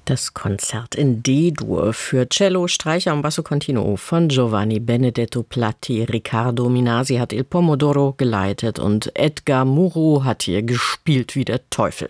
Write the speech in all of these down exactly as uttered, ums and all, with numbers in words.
Das Konzert in D-Dur für Cello, Streicher und Basso Continuo von Giovanni Benedetto Platti. Riccardo Minasi hat Il Pomodoro geleitet und Edgar Moreau hat hier gespielt wie der Teufel.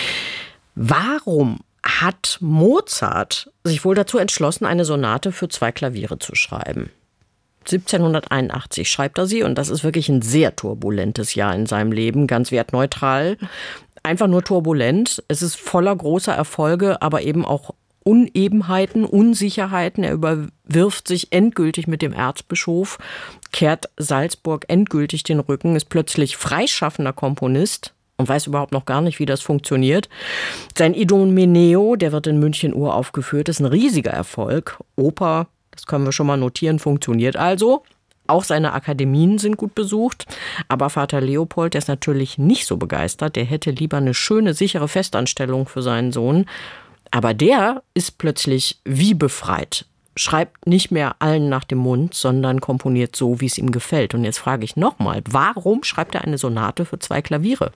Warum hat Mozart sich wohl dazu entschlossen, eine Sonate für zwei Klaviere zu schreiben? siebzehnhunderteinundachtzig schreibt er sie und das ist wirklich ein sehr turbulentes Jahr in seinem Leben, ganz wertneutral. Einfach nur turbulent. Es ist voller großer Erfolge, aber eben auch Unebenheiten, Unsicherheiten. Er überwirft sich endgültig mit dem Erzbischof, kehrt Salzburg endgültig den Rücken, ist plötzlich freischaffender Komponist und weiß überhaupt noch gar nicht, wie das funktioniert. Sein Idomeneo, der wird in München uraufgeführt, ist ein riesiger Erfolg. Oper, das können wir schon mal notieren, funktioniert also. Auch seine Akademien sind gut besucht. Aber Vater Leopold, der ist natürlich nicht so begeistert. Der hätte lieber eine schöne, sichere Festanstellung für seinen Sohn. Aber der ist plötzlich wie befreit. Schreibt nicht mehr allen nach dem Mund, sondern komponiert so, wie es ihm gefällt. Und jetzt frage ich nochmal, warum schreibt er eine Sonate für zwei Klaviere?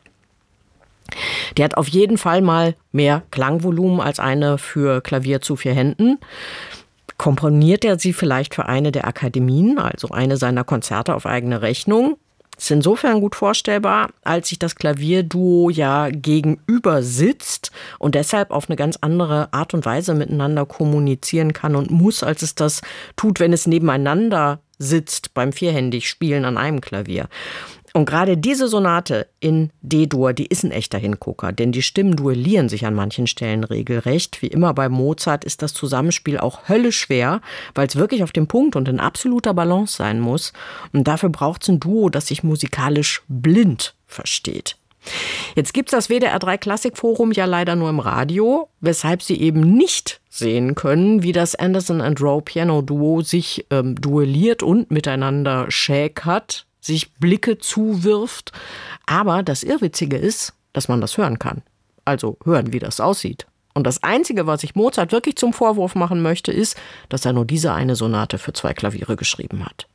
Die hat auf jeden Fall mal mehr Klangvolumen als eine für Klavier zu vier Händen. Komponiert er sie vielleicht für eine der Akademien, also eine seiner Konzerte auf eigene Rechnung? Ist insofern gut vorstellbar, als sich das Klavierduo ja gegenüber sitzt und deshalb auf eine ganz andere Art und Weise miteinander kommunizieren kann und muss, als es das tut, wenn es nebeneinander sitzt beim Vierhändigspielen an einem Klavier. Und gerade diese Sonate in D-Dur, die ist ein echter Hingucker, denn die Stimmen duellieren sich an manchen Stellen regelrecht. Wie immer bei Mozart ist das Zusammenspiel auch höllisch schwer, weil es wirklich auf dem Punkt und in absoluter Balance sein muss. Und dafür braucht es ein Duo, das sich musikalisch blind versteht. Jetzt gibt es das W D R drei Klassikforum ja leider nur im Radio, weshalb Sie eben nicht sehen können, wie das Anderson and Rowe Piano Duo sich ähm, duelliert und miteinander schäkert, sich Blicke zuwirft. Aber das Irrwitzige ist, dass man das hören kann. Also hören, wie das aussieht. Und das Einzige, was ich Mozart wirklich zum Vorwurf machen möchte, ist, dass er nur diese eine Sonate für zwei Klaviere geschrieben hat.